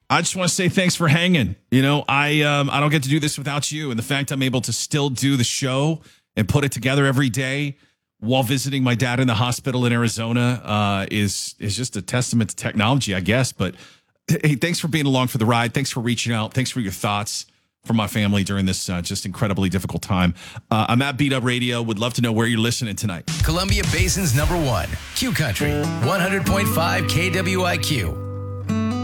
I just want to say thanks for hanging. I don't get to do this without you, and the fact I'm able to still do the show and put it together every day while visiting my dad in the hospital in Arizona is just a testament to technology, I guess. But hey, thanks for being along for the ride. Thanks for reaching out. Thanks for your thoughts for my family during this just incredibly difficult time. I'm at Beat Up Radio. Would love to know where you're listening tonight. Columbia Basin's #1, Q Country, 100.5 KWIQ.